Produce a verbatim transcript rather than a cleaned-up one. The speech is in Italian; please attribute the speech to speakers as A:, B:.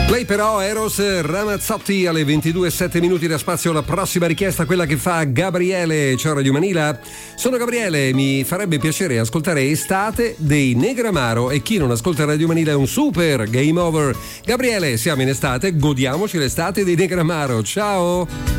A: Lei però Eros Ramazzotti alle ventidue e sette minuti da spazio alla prossima richiesta, quella che fa Gabriele. Ciao Radio Manila, sono Gabriele, mi farebbe piacere ascoltare Estate dei Negramaro, e chi non ascolta Radio Manila è un super game over. Gabriele, siamo in estate, godiamoci l'estate dei Negramaro, ciao!